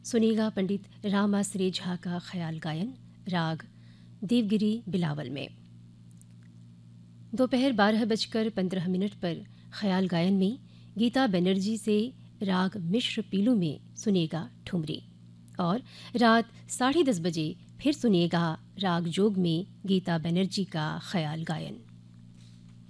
सुनिएगा पंडित रामाश्री झा का ख्याल गायन राग देवगिरी बिलावल में। दोपहर 12:15 पर ख्याल गायन में गीता बनर्जी से राग मिश्र पीलू में सुनिएगा ठुमरी और रात 10:30 बजे फिर सुनिएगा राग जोग में गीता बनर्जी का ख्याल गायन।